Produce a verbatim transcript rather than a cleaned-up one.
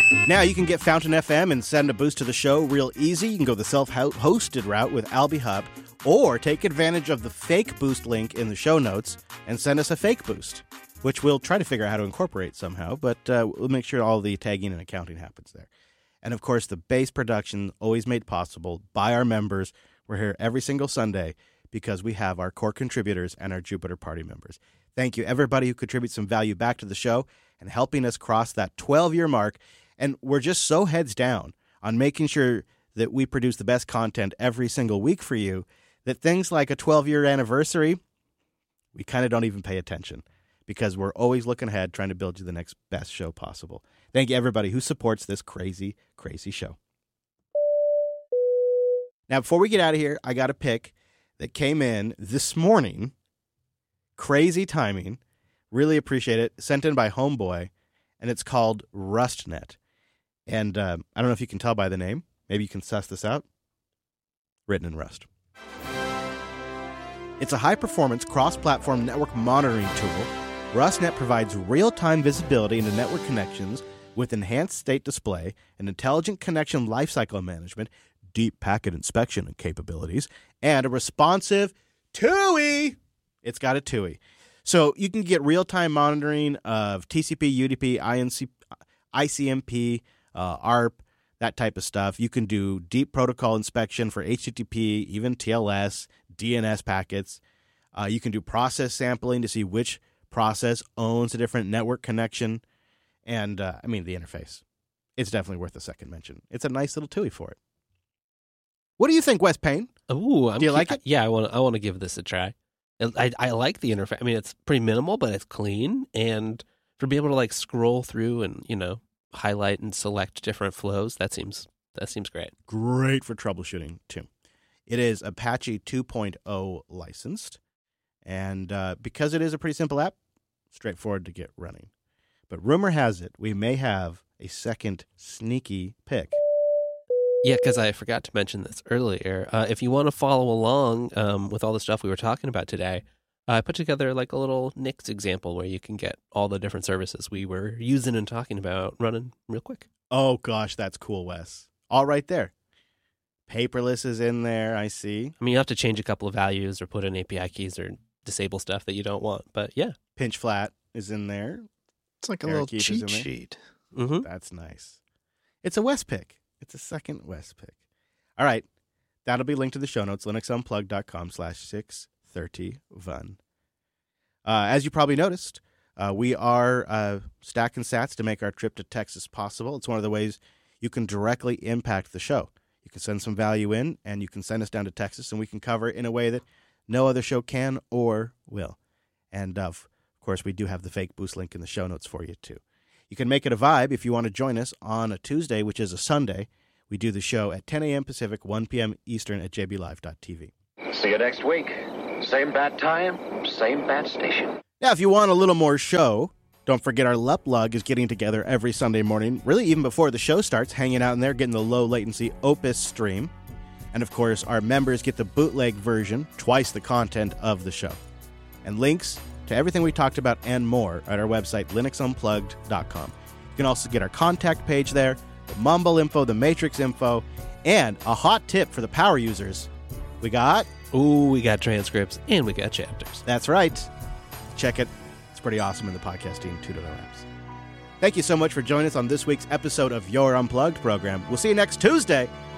Now you can get Fountain F M and send a boost to the show real easy. You can go the self-hosted route with Albie Hub, or take advantage of the fake boost link in the show notes and send us a fake boost, which we'll try to figure out how to incorporate somehow, but uh, we'll make sure all the tagging and accounting happens there. And of course, the base production always made possible by our members. We're here every single Sunday because we have our core contributors and our Jupiter Party members. Thank you, everybody who contributes some value back to the show and helping us cross that twelve-year mark. And we're just so heads down on making sure that we produce the best content every single week for you that things like a twelve-year anniversary, we kind of don't even pay attention because we're always looking ahead trying to build you the next best show possible. Thank you, everybody who supports this crazy, crazy show. Now, before we get out of here, I got a pick that came in this morning. Crazy timing. Really appreciate it. Sent in by Homeboy, and it's called RustNet. And uh, I don't know if you can tell by the name. Maybe you can suss this out. Written in Rust. It's a high-performance cross-platform network monitoring tool. RustNet provides real-time visibility into network connections with enhanced state display and intelligent connection lifecycle management, deep packet inspection capabilities, and a responsive T U I. It's got a T U I. So you can get real-time monitoring of T C P, U D P, I N C, I C M P, uh, A R P, that type of stuff. You can do deep protocol inspection for H T T P, even T L S, D N S packets. Uh, you can do process sampling to see which process owns a different network connection. And, uh, I mean, the interface. It's definitely worth a second mention. It's a nice little T U I for it. What do you think, Wes Payne? Ooh, I'm do you cu- like it? Yeah, I want to I want to give this a try. I, I like the interface. I mean, it's pretty minimal, but it's clean. And for being able to like scroll through and, you know, highlight and select different flows, that seems that seems great. Great for troubleshooting, too. It is Apache two point oh licensed. And uh, because it is a pretty simple app, straightforward to get running. But rumor has it, we may have a second sneaky pick. Yeah, because I forgot to mention this earlier. Uh, if you want to follow along um, with all the stuff we were talking about today, I put together like a little N I C S example where you can get all the different services we were using and talking about running real quick. Oh, gosh, that's cool, Wes. All right there. Paperless is in there, I see. I mean, you have to change a couple of values or put in A P I keys or disable stuff that you don't want. But yeah. Pinch flat is in there. It's like a Parakeet little is cheat in there. sheet. Mm-hmm. That's nice. It's a Wes pick. It's a second Wes pick. All right. That'll be linked to the show notes, linuxunplugged.com slash 631. Uh, as you probably noticed, uh, we are uh, stacking sats to make our trip to Texas possible. It's one of the ways you can directly impact the show. You can send some value in, and you can send us down to Texas, and we can cover it in a way that no other show can or will. And, uh, of course, we do have the fake boost link in the show notes for you, too. You can make it a vibe if you want to join us on a Tuesday, which is a Sunday. We do the show at ten a.m. Pacific, one p.m. Eastern at j b live dot t v. See you next week. Same bat time, same bat station. Now, if you want a little more show, don't forget our Leplug is getting together every Sunday morning, really even before the show starts, hanging out in there, getting the low-latency Opus stream. And, of course, our members get the bootleg version, twice the content of the show. And links to everything we talked about and more at our website, linux unplugged dot com. You can also get our contact page there, the Mumble info, the Matrix info, and a hot tip for the power users. We got... Ooh, we got transcripts and we got chapters. That's right. Check it. It's pretty awesome in the podcasting two point oh apps. Thank you so much for joining us on this week's episode of Your Unplugged program. We'll see you next Tuesday